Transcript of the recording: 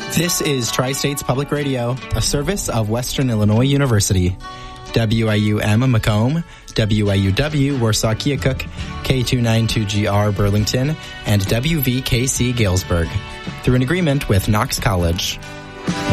This is Tri-States Public Radio, a service of Western Illinois University. WIUM Macomb, WIUW Warsaw Keokuk, K292GR Burlington, and WVKC Galesburg, through an agreement with Knox College.